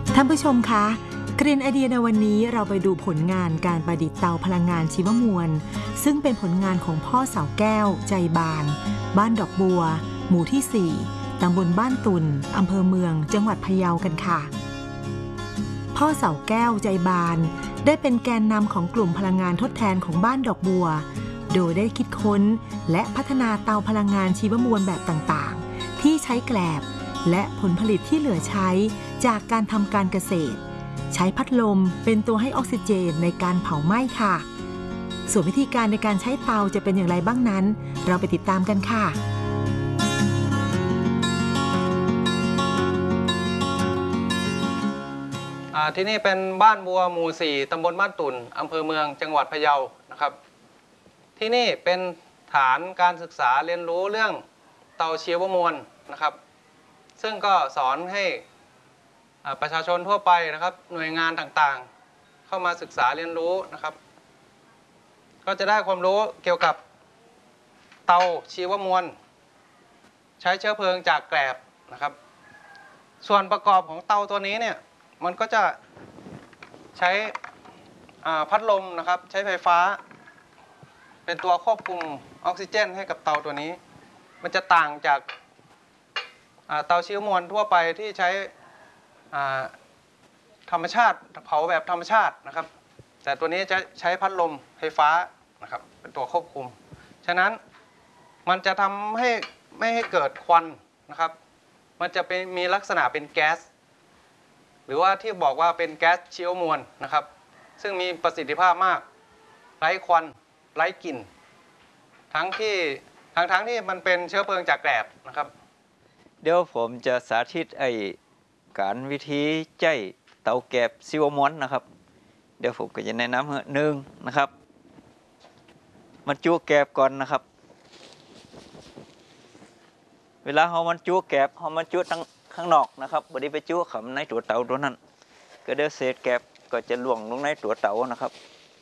ท่านผู้ชมคะกรีนไอเดียในวันนี้เราไปดูผลงานการประดิษฐ์เตาพลังงานชีวมวลซึ่งเป็นผลงานของพ่อเสาแก้วใจบานบ้านดอกบัวหมู่ที่ 4 ตำบลบ้านตุ่นอำเภอเมืองจังหวัดพะเยากันค่ะพ่อเสาแก้วใจบานได้เป็นแกนนำของกลุ่มพลังงานทดแทนของบ้านดอกบัวโดยได้คิดค้นและพัฒนาเตาพลังงานชีวมวลแบบต่างๆที่ใช้แกลบและผลผลิตที่เหลือใช้จากการทำการเกษตรใช้พัดลมเป็นตัวให้ออกซิเจนในการเผาไหม้ค่ะส่วนวิธีการในการใช้เตาจะเป็นอย่างไรบ้างนั้นเราไปติดตามกันค่ะที่นี่เป็นบ้านบัวหมู่ 4 ตำบลบ้านตุ่นอำเภอเมืองจังหวัดพะเยานะครับที่นี่เป็นฐานการศึกษาเรียนรู้เรื่องเตาชีวมวลนะครับซึ่งก็สอนให้ประชาชนทั่วไปนะครับหน่วยงานต่างๆเข้ามาศึกษาเรียนรู้นะครับก็จะได้ความรู้เกี่ยวกับเตาชีวมวลใช้เชื้อเพลิงจากแกลบนะครับส่วนประกอบของเตาตัวนี้เนี่ยมันก็จะใช้พัดลมนะครับใช้ไฟฟ้าเป็นตัวควบคุมออกซิเจนให้กับเตาตัวนี้มันจะต่างจากเตาชีวมวลทั่วไปที่ใช้ธรรมชาติเผาแบบธรรมชาตินะครับแต่ตัวนี้จะใช้พัดลมไฟฟ้านะครับเป็นตัวควบคุมฉะนั้นมันจะทำให้ไม่ให้เกิดควันนะครับมันจะมีลักษณะเป็นแก๊สหรือว่าที่บอกว่าเป็นแก๊สชีวมวลนะครับซึ่งมีประสิทธิภาพมากไร้ควันไร้กลิ่นทั้งที่มันเป็นเชื้อเพลิงจากแกลบนะครับเดี๋ยวผมจะสาธิตการวิธีใช้เตาแก๊สชีวมวลนะครับเดี๋ยวผมก็จะแนะนำหนึ่งนะครับมันจุแก๊สก่อนนะครับเวลาเรามันจุแก๊สเรามันจุทั้งข้างนอกนะครับบ่ได้ไปจุเข้าในตัวเตาตัวนั้นก็เดี๋ยวเศษแก๊สก็จะล่วงลงในตัวเตานะครับ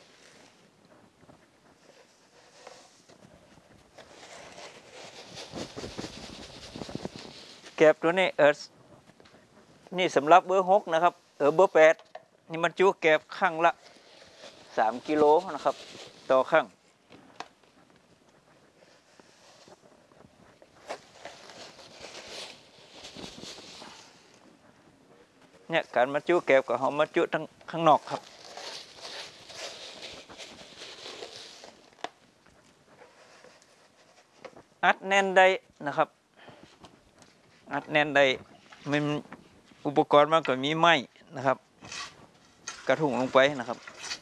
แก๊สตัวนี้นี่สำหรับเบอร์6นะครับเบอร์8นี่มันจุแก๊สข้างละ3 กิโลนะครับต่อข้างเนี่ยการมาจุแก๊สกับเขามาจุทั้งข้างนอกครับอัดแน่นได้นะครับอัดแน่นได้มันอุปกรณ์มันก็มีไม้นะครับกระถุงลงไปนะครับ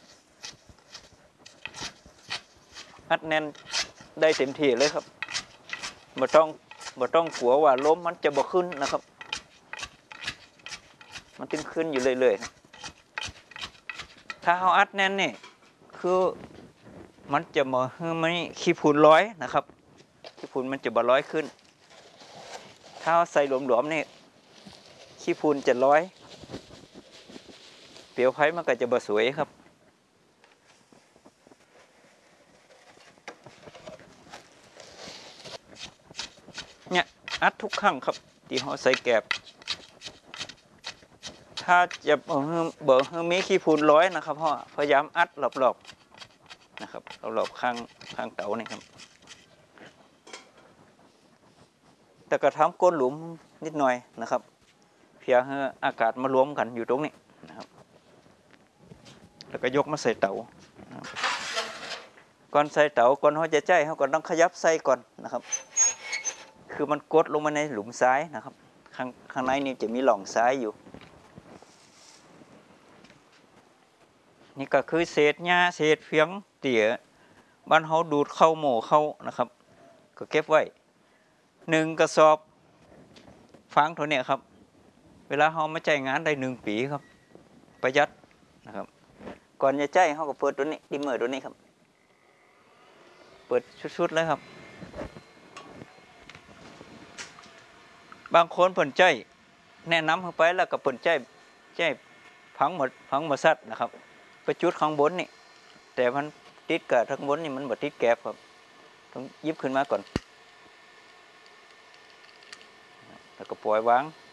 อัดแน่นได้เต็มที่เลยครับบ่ต้องกลัวว่าลมมันจะบ่ขึ้นนะครับมันขึ้นอยู่เรื่อยๆถ้าเราอัดแน่นนี่คือมันจะบ่มันขี้ฝุ่นลอยนะครับขี้ฝุ่นมันจะบ่ลอยขึ้นถ้าใส่หลวมๆนี่ขี้ฝุ่นจะลอยเปลวไฟมันก็จะบ่สวยครับเนี่ยอัดทุกครั้งครับที่เราใส่แก๊สถ้าจะบ่มีขี้ฝุ่นลอยนะครับเพราะพยายามอัดรอบๆนะครับรอบๆข้างเตานี่ครับแต่ก็ทำก้นหลุมนิดหน่อยนะครับเพื่อให้อากาศมารวมกันอยู่ตรงนี้นะครับแล้วก็ยกมาใส่เตาก่อนใส่เตาก่อนเขาจะใจเขาก็ต้องขยับใส่ก่อนนะครับคือมันกดลงมาในหลุมทรายนะครับข้างในนี่จะมีหล่องทรายอยู่นี่ก็คือเศษหญ้าเศษเฟียงเตี่ยบ้านเขาดูดเข้าโหม่เข้านะครับก็เก็บไว้1 กระสอบฟางตัวเนี้ยครับเวลาเขามาใจงานได้1 ปีครับประหยัดนะครับก่อนจะใจเขาก็เปิดตัวนี้ดิมเมอร์ตัวนี้ครับเปิดชุดๆเลยครับบางคนเปิดใจแนะนำเข้าไปแล้วก็เปิดใจพังหมดสัตว์นะครับไปจุดข้างบนนี่แต่มันติดกับข้างบนนี่มันบ่ติดแก๊สครับต้องยิบขึ้นมาก่อนแล้วก็ปล่อยวาง